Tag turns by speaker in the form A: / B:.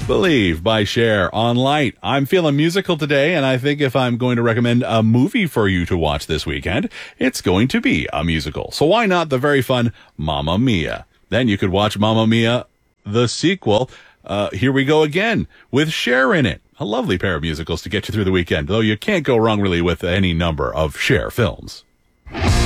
A: Believe by Cher on Light. I'm feeling musical today, and I think if I'm going to recommend a movie for you to watch this weekend, it's going to be a musical. So why not the very fun Mamma Mia? Then you could watch Mamma Mia, the sequel. Here we go again, with Cher in it. A lovely pair of musicals to get you through the weekend, though you can't go wrong really with any number of Cher films.